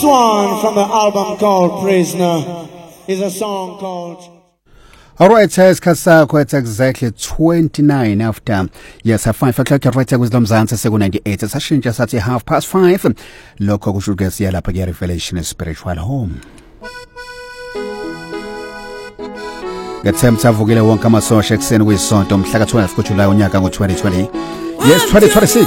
one from the album called Prisoner is a song called... Alright, isikhathi it's exactly 29 after. Yes, 5 o'clock right with Lomzansi seku 98. Sashintsha sathi 5:30. Lokho kusho ukuthi siya lapha ke Revelation Spiritual Home. Ngethemba savukile wonke amasosha ekseni kuyisonto mhla ka 12 kuJulayi unyaka ngo2020. Yes, 2026.